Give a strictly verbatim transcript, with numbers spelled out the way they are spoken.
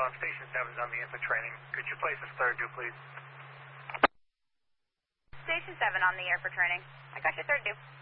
on Station seven's on the air for training. Could you place us third due, please? Station seven on the air for training. I got your third due.